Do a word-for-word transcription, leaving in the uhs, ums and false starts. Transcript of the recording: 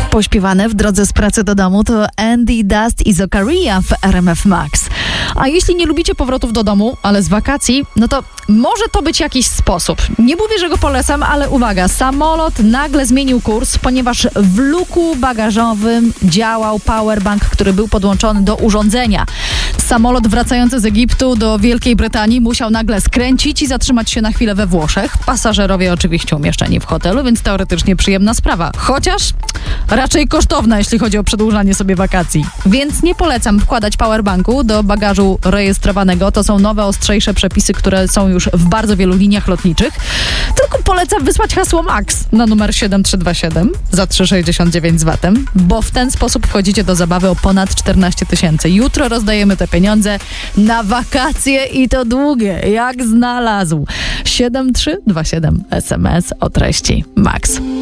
Pośpiewane w drodze z pracy do domu to Andy Dust i Zokaria w R M F Max. A jeśli nie lubicie powrotów do domu, ale z wakacji, no to może to być jakiś sposób. Nie mówię, że go polecam, ale uwaga, samolot nagle zmienił kurs, ponieważ w luku bagażowym działał powerbank, który był podłączony do urządzenia. Samolot wracający z Egiptu do Wielkiej Brytanii musiał nagle skręcić i zatrzymać się na chwilę we Włoszech. Pasażerowie oczywiście umieszczeni w hotelu, więc teoretycznie przyjemna sprawa. Chociaż raczej kosztowna, jeśli chodzi o przedłużanie sobie wakacji. Więc nie polecam wkładać powerbanku do bagażu rejestrowanego. To są nowe, ostrzejsze przepisy, które są już w bardzo wielu liniach lotniczych. Tylko polecam wysłać hasło MAX na numer siedem trzy dwa siedem za trzy sześćdziesiąt dziewięć z vatem, bo w ten sposób wchodzicie do zabawy o ponad czternaście tysięcy. Jutro rozdajemy te pieniądze na wakacje i to długie, jak znalazł. siedem trzy dwa siedem S M S o treści MAX.